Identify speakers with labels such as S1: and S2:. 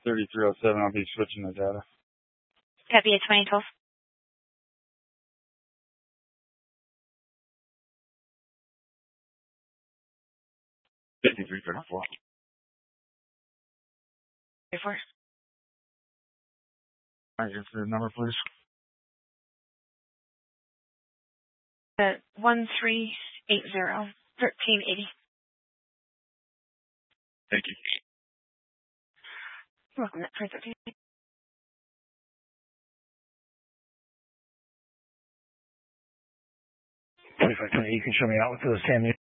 S1: 3307, I'll be switching the data.
S2: Copy at 2012.
S1: $53.34.
S2: 34.
S1: I guess the number, please.
S2: 1380 1380.
S1: Thank you.
S2: You're welcome. That 13.
S3: You can show me out with the Sam